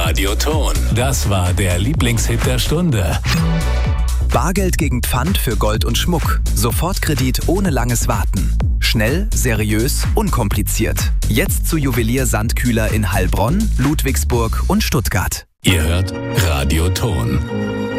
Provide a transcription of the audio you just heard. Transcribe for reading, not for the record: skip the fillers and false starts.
Radioton. Das war der Lieblingshit der Stunde. Bargeld gegen Pfand für Gold und Schmuck. Sofortkredit ohne langes Warten. Schnell, seriös, unkompliziert. Jetzt zu Juwelier Sandkühler in Heilbronn, Ludwigsburg und Stuttgart. Ihr hört Radioton.